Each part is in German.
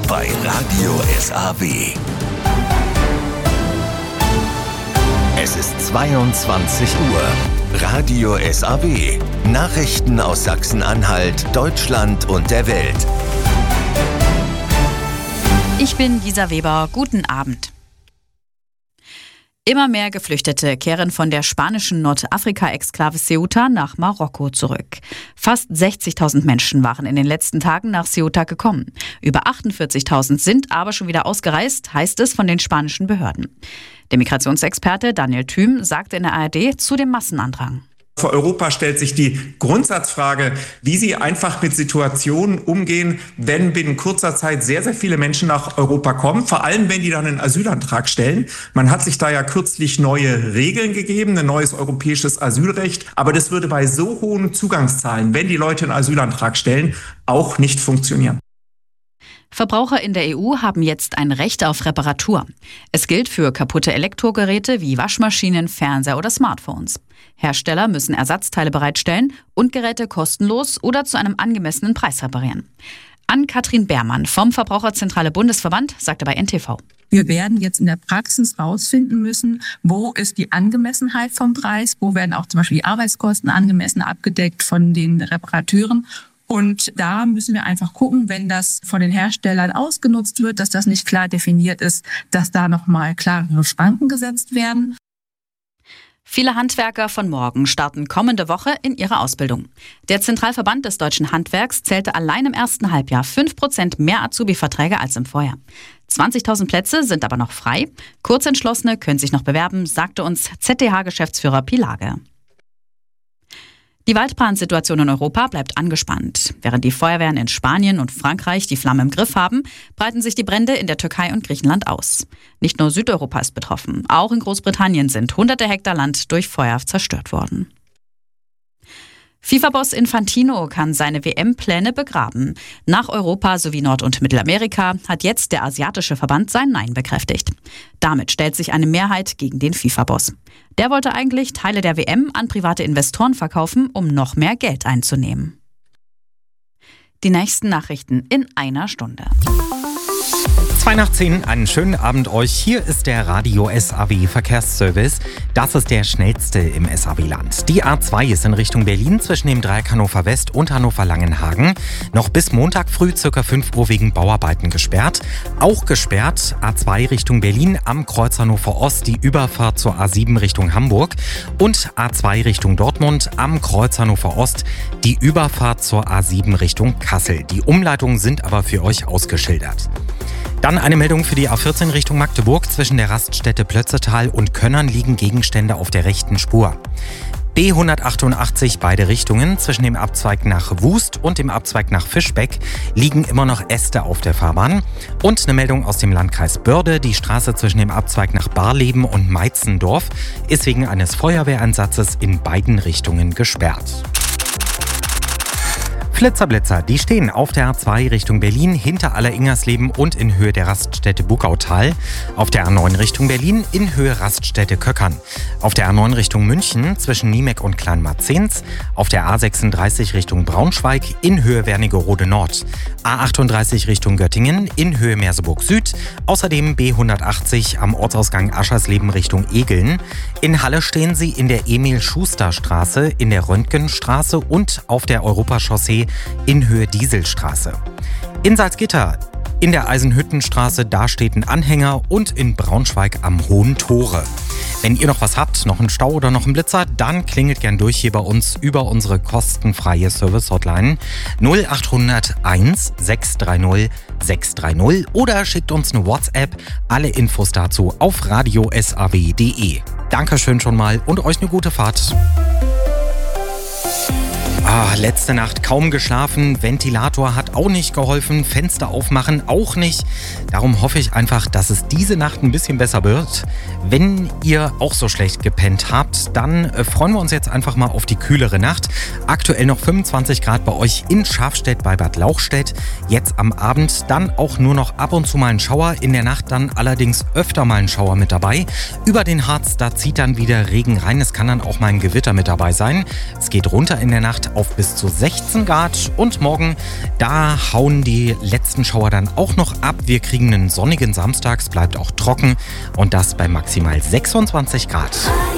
bei Radio SAW. Es ist 22 Uhr. Radio SAW. Nachrichten aus Sachsen-Anhalt, Deutschland und der Welt. Ich bin Lisa Weber. Guten Abend. Immer mehr Geflüchtete kehren von der spanischen Nordafrika-Exklave Ceuta nach Marokko zurück. Fast 60.000 Menschen waren in den letzten Tagen nach Ceuta gekommen. Über 48.000 sind aber schon wieder ausgereist, heißt es von den spanischen Behörden. Der Migrationsexperte Daniel Thüm sagte in der ARD zu dem Massenandrang. Für Europa stellt sich die Grundsatzfrage, wie sie einfach mit Situationen umgehen, wenn binnen kurzer Zeit sehr, sehr viele Menschen nach Europa kommen, vor allem wenn die dann einen Asylantrag stellen. Man hat sich da ja kürzlich neue Regeln gegeben, ein neues europäisches Asylrecht, aber das würde bei so hohen Zugangszahlen, wenn die Leute einen Asylantrag stellen, auch nicht funktionieren. Verbraucher in der EU haben jetzt ein Recht auf Reparatur. Es gilt für kaputte Elektrogeräte wie Waschmaschinen, Fernseher oder Smartphones. Hersteller müssen Ersatzteile bereitstellen und Geräte kostenlos oder zu einem angemessenen Preis reparieren. Ann-Kathrin Beermann vom Verbraucherzentrale Bundesverband sagte bei NTV. Wir werden jetzt in der Praxis rausfinden müssen, wo ist die Angemessenheit vom Preis, wo werden auch zum Beispiel die Arbeitskosten angemessen abgedeckt von den Reparateuren. Und da müssen wir einfach gucken, wenn das von den Herstellern ausgenutzt wird, dass das nicht klar definiert ist, dass da nochmal klarere Schranken gesetzt werden. Viele Handwerker von morgen starten kommende Woche in ihre Ausbildung. Der Zentralverband des deutschen Handwerks zählte allein im ersten Halbjahr 5% mehr Azubi-Verträge als im Vorjahr. 20.000 Plätze sind aber noch frei. Kurzentschlossene können sich noch bewerben, sagte uns ZDH-Geschäftsführer Pilage. Die Waldbrandsituation in Europa bleibt angespannt. Während die Feuerwehren in Spanien und Frankreich die Flammen im Griff haben, breiten sich die Brände in der Türkei und Griechenland aus. Nicht nur Südeuropa ist betroffen, auch in Großbritannien sind hunderte Hektar Land durch Feuer zerstört worden. FIFA-Boss Infantino kann seine WM-Pläne begraben. Nach Europa sowie Nord- und Mittelamerika hat jetzt der asiatische Verband sein Nein bekräftigt. Damit stellt sich eine Mehrheit gegen den FIFA-Boss. Der wollte eigentlich Teile der WM an private Investoren verkaufen, um noch mehr Geld einzunehmen. Die nächsten Nachrichten in einer Stunde. 9:10, einen schönen Abend euch. Hier ist der Radio SAW Verkehrsservice. Das ist der schnellste im SAW-Land. Die A2 ist in Richtung Berlin zwischen dem Dreieck Hannover West und Hannover Langenhagen noch bis Montag früh ca. 5 Uhr wegen Bauarbeiten gesperrt. Auch gesperrt A2 Richtung Berlin am Kreuz Hannover Ost die Überfahrt zur A7 Richtung Hamburg und A2 Richtung Dortmund am Kreuz Hannover Ost die Überfahrt zur A7 Richtung Kassel. Die Umleitungen sind aber für euch ausgeschildert. Dann eine Meldung für die A14 Richtung Magdeburg. Zwischen der Raststätte Plötzetal und Könnern liegen Gegenstände auf der rechten Spur. B188 beide Richtungen. Zwischen dem Abzweig nach Wust und dem Abzweig nach Fischbeck liegen immer noch Äste auf der Fahrbahn. Und eine Meldung aus dem Landkreis Börde. Die Straße zwischen dem Abzweig nach Barleben und Meitzendorf ist wegen eines Feuerwehreinsatzes in beiden Richtungen gesperrt. Flitzerblitzer, die stehen auf der A2 Richtung Berlin hinter Alleringersleben und in Höhe der Raststätte Buckautal. Auf der A9 Richtung Berlin in Höhe Raststätte Köckern. Auf der A9 Richtung München zwischen Niemek und Kleinmarzens. Auf der A36 Richtung Braunschweig in Höhe Wernigerode Nord. A38 Richtung Göttingen in Höhe Merseburg Süd. Außerdem B180 am Ortsausgang Aschersleben Richtung Egeln. In Halle stehen sie in der Emil-Schuster-Straße, in der Röntgenstraße und auf der Europachaussee in Höhe Dieselstraße. In Salzgitter in der Eisenhüttenstraße, da steht ein Anhänger und in Braunschweig am Hohen Tore. Wenn ihr noch was habt, noch einen Stau oder noch einen Blitzer, dann klingelt gern durch hier bei uns über unsere kostenfreie Service-Hotline 0800 1 630 630 oder schickt uns eine WhatsApp. Alle Infos dazu auf radiosaw.de. Dankeschön schon mal und euch eine gute Fahrt. Letzte Nacht kaum geschlafen, Ventilator hat auch nicht geholfen, Fenster aufmachen auch nicht. Darum hoffe ich einfach, dass es diese Nacht ein bisschen besser wird. Wenn ihr auch so schlecht gepennt habt, dann freuen wir uns jetzt einfach mal auf die kühlere Nacht. Aktuell noch 25 Grad bei euch in Schafstedt bei Bad Lauchstädt. Jetzt am Abend dann auch nur noch ab und zu mal ein Schauer, in der Nacht dann allerdings öfter mal ein Schauer mit dabei. Über den Harz, da zieht dann wieder Regen rein, es kann dann auch mal ein Gewitter mit dabei sein. Es geht runter in der Nacht Nacht auf bis zu 16 Grad. Und morgen, da hauen die letzten Schauer dann auch noch ab. Wir kriegen einen sonnigen Samstag, es bleibt auch trocken und das bei maximal 26 Grad.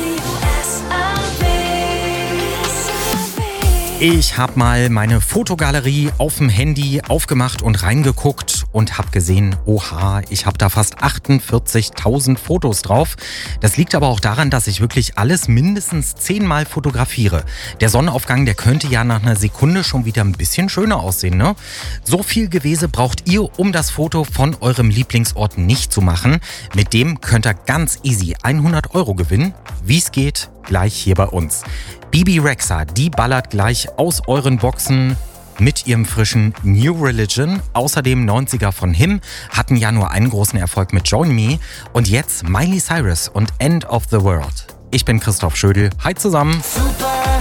Ich habe mal meine Fotogalerie auf dem Handy aufgemacht und reingeguckt und habe gesehen, oha, ich habe da fast 48.000 Fotos drauf. Das liegt aber auch daran, dass ich wirklich alles mindestens 10-mal fotografiere. Der Sonnenaufgang, der könnte ja nach einer Sekunde schon wieder ein bisschen schöner aussehen, ne? So viel Gewese braucht ihr, um das Foto von eurem Lieblingsort nicht zu machen. Mit dem könnt ihr ganz easy 100 € gewinnen. Wie es geht, gleich hier bei uns. Bebe Rexha, die ballert gleich aus euren Boxen mit ihrem frischen New Religion. Außerdem 90er von Him hatten ja nur einen großen Erfolg mit Join Me. Und jetzt Miley Cyrus und End of the World. Ich bin Christoph Schödel. Hi zusammen. Super